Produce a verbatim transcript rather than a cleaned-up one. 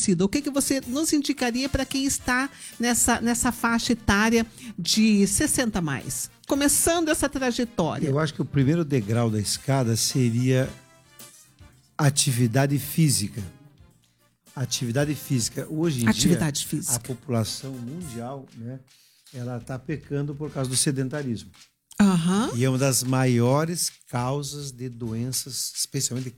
suicida? O que, que você nos indicaria para quem está nessa, nessa faixa etária de sessenta a mais? Começando essa trajetória. Eu acho que o primeiro degrau da escada seria atividade física. Atividade física. Hoje em atividade dia, física. a população mundial, né, ela está pecando por causa do sedentarismo. Uhum. E é uma das maiores causas de doenças, especialmente